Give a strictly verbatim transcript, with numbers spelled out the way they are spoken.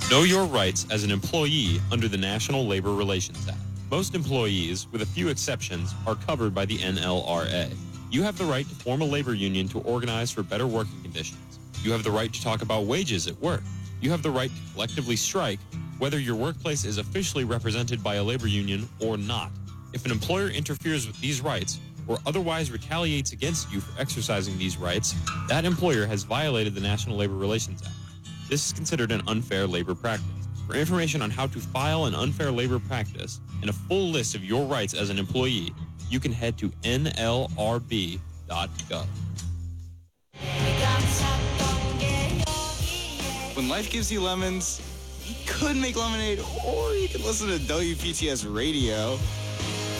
Know your rights as an employee under the National Labor Relations Act. Most employees, with a few exceptions, are covered by the N L R A. You have the right to form a labor union to organize for better working conditions. You have the right to talk about wages at work. You have the right to collectively strike, whether your workplace is officially represented by a labor union or not. If an employer interferes with these rights or otherwise retaliates against you for exercising these rights, that employer has violated the National Labor Relations Act. This is considered an unfair labor practice. For information on how to file an unfair labor practice and a full list of your rights as an employee, you can head to N L R B dot gov. When life gives you lemons, you could make lemonade, or you could listen to W P T S Radio.